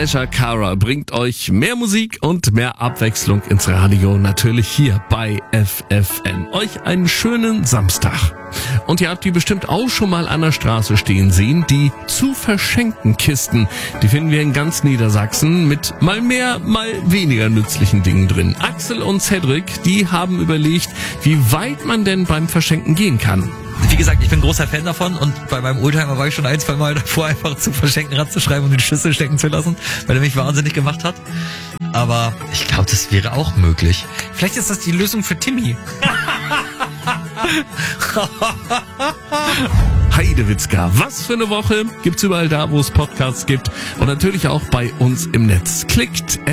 Pleasure Cara bringt euch mehr Musik und mehr Abwechslung ins Radio, natürlich hier bei FFN. Euch einen schönen Samstag. Und ihr habt die bestimmt auch schon mal an der Straße stehen sehen, die zu verschenken Kisten. Die finden wir in ganz Niedersachsen mit mal mehr, mal weniger nützlichen Dingen drin. Axel und Cedric, die haben überlegt, wie weit man denn beim Verschenken gehen kann. Wie gesagt, ich bin großer Fan davon und bei meinem Oldtimer war ich schon 1-2 Mal davor, einfach zu verschenken, ranzuschreiben und in die Schüssel stecken zu lassen, weil er mich wahnsinnig gemacht hat. Aber ich glaube, das wäre auch möglich. Vielleicht ist das die Lösung für Timmy. Heidewitzka, was für eine Woche. Gibt's überall da, wo es Podcasts gibt und natürlich auch bei uns im Netz. Klickt